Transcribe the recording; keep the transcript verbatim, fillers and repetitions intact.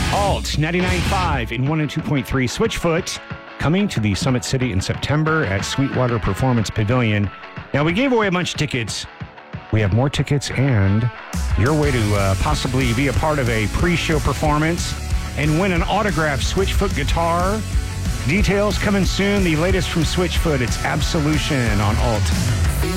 Alt ninety-nine point five in one oh two point three Switchfoot, coming to the Summit City in September at Sweetwater Performance Pavilion. Now, we gave away a bunch of tickets. We have more tickets and your way to uh, possibly be a part of a pre-show performance and win an autographed Switchfoot guitar. Details coming soon. The latest from Switchfoot, it's Absolution on Alt.